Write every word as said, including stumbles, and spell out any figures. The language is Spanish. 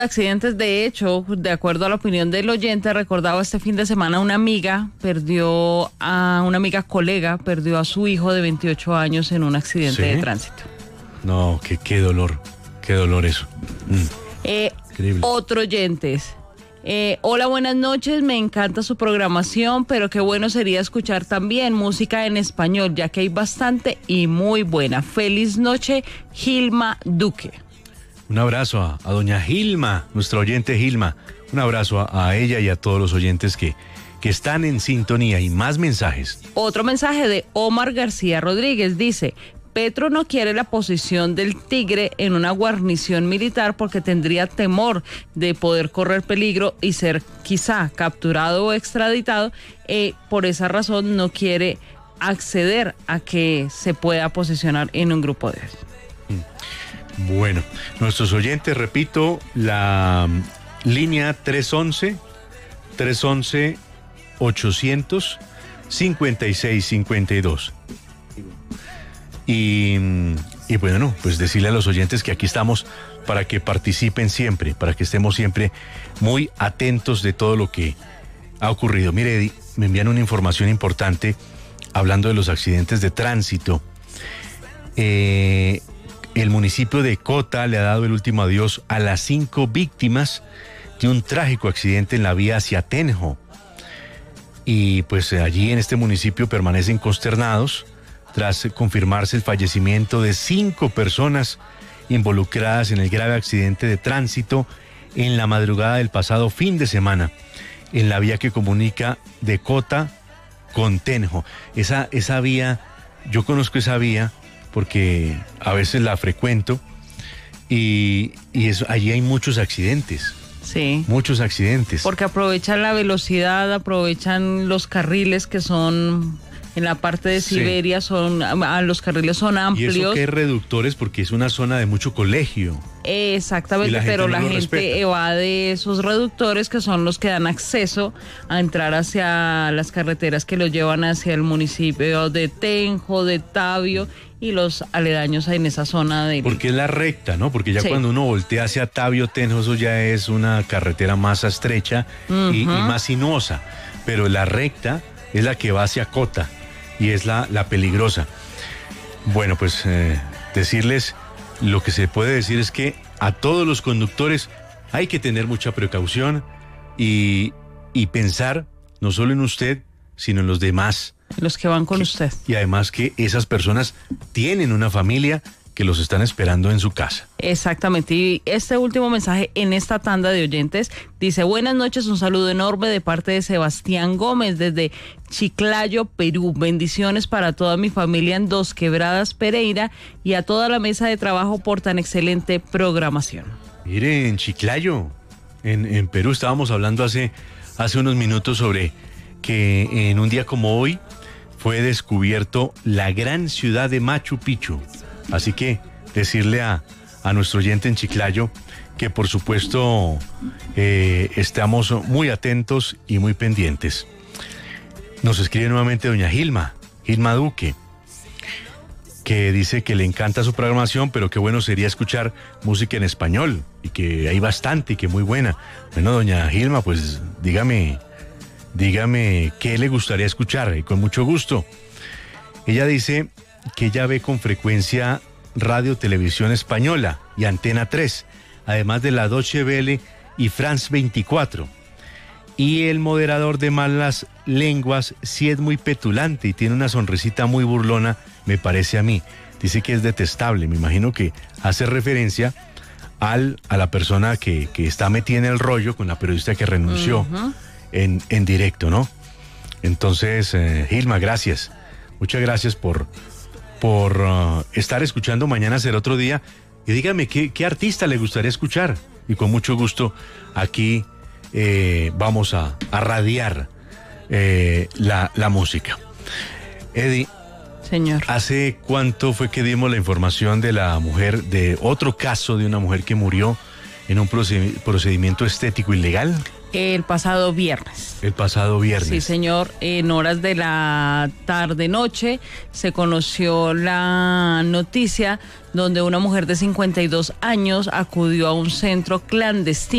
Accidentes, de hecho, de acuerdo a la opinión del oyente, recordaba este fin de semana una amiga perdió a una amiga colega, perdió a su hijo de veintiocho años en un accidente ¿Sí? de tránsito. No, qué, qué dolor, qué dolor eso. Mm. Eh, Increíble. Otro oyentes. Eh, hola, buenas noches, me encanta su programación, pero qué bueno sería escuchar también música en español, ya que hay bastante y muy buena. Feliz noche, Gilma Duque. Un abrazo a, a doña Gilma, nuestra oyente Gilma. Un abrazo a, a ella y a todos los oyentes que, que están en sintonía. Y más mensajes. Otro mensaje de Omar García Rodríguez dice: Petro no quiere la posición del Tigre en una guarnición militar porque tendría temor de poder correr peligro y ser quizá capturado o extraditado. Eh, por esa razón no quiere acceder a que se pueda posicionar en un grupo de él. Bueno, nuestros oyentes, repito, la um, línea tres once, tres once, ochocientos, cincuenta y seis cincuenta y dos. Y, y bueno, pues decirle a los oyentes que aquí estamos para que participen siempre, para que estemos siempre muy atentos de todo lo que ha ocurrido. Mire, Eddie, me envían una información importante hablando de los accidentes de tránsito. Eh... El municipio de Cota le ha dado el último adiós a las cinco víctimas de un trágico accidente en la vía hacia Tenjo. Y pues allí en este municipio permanecen consternados tras confirmarse el fallecimiento de cinco personas involucradas en el grave accidente de tránsito en la madrugada del pasado fin de semana en la vía que comunica de Cota con Tenjo. Esa, esa vía, yo conozco esa vía porque a veces la frecuento y, y eso, allí hay muchos accidentes. Sí. Muchos accidentes. Porque aprovechan la velocidad, aprovechan los carriles que son en la parte de Siberia, sí. son a, los carriles son amplios. Y eso que es reductores porque es una zona de mucho colegio. Exactamente, la pero no la gente respeta. evade esos reductores que son los que dan acceso a entrar hacia las carreteras que los llevan hacia el municipio de Tenjo, de Tabio y los aledaños en esa zona de... Porque es la recta, ¿no? Porque ya sí. cuando uno voltea hacia Tabio, Tenjo, eso ya es una carretera más estrecha uh-huh. y, y más sinuosa. Pero la recta es la que va hacia Cota y es la, la peligrosa. Bueno, pues eh, decirles, lo que se puede decir es que a todos los conductores hay que tener mucha precaución y, y pensar no solo en usted, sino en los demás. Los que van con que, usted. Y además que esas personas tienen una familia que los están esperando en su casa. Exactamente. Y este último mensaje en esta tanda de oyentes dice: buenas noches, un saludo enorme de parte de Sebastián Gómez desde Chiclayo, Perú. Bendiciones para toda mi familia en Dos Quebradas, Pereira, y a toda la mesa de trabajo por tan excelente programación. Mire, en Chiclayo, en, en Perú, estábamos hablando hace, hace unos minutos sobre que en un día como hoy fue descubierto la gran ciudad de Machu Picchu. Así que decirle a, a nuestro oyente en Chiclayo que por supuesto eh, estamos muy atentos y muy pendientes. Nos escribe nuevamente doña Gilma, Gilma Duque, que dice que le encanta su programación, pero qué bueno sería escuchar música en español y que hay bastante y que muy buena. Bueno, doña Gilma, pues dígame... Dígame qué le gustaría escuchar y con mucho gusto. Ella dice que ella ve con frecuencia Radio Televisión Española y Antena tres, además de la Deutsche Welle y France veinticuatro. Y el moderador de Malas Lenguas sí es muy petulante y tiene una sonrisita muy burlona, me parece a mí. Dice que es detestable, me imagino que hace referencia al, a la persona que, que está metida en el rollo con la periodista que renunció. Uh-huh. En, en directo, ¿no? Entonces, eh, Gilma, gracias. Muchas gracias por, por uh, estar escuchando Mañana Será Otro Día. Y dígame, ¿qué, qué artista le gustaría escuchar? Y con mucho gusto aquí eh, vamos a, a radiar eh, la, la música. Eddie. Señor. ¿Hace cuánto fue que dimos la información de la mujer, de otro caso de una mujer que murió en un procedimiento estético ilegal? El pasado viernes. El pasado viernes. Sí, señor. En horas de la tarde-noche se conoció la noticia donde una mujer de cincuenta y dos años acudió a un centro clandestino